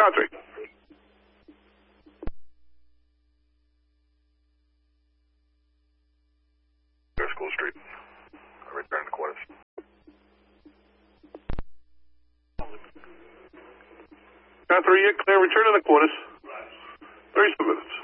Country. School Street. I return to quarters. Count 3, you're clear. Return to the quarters. 37 minutes.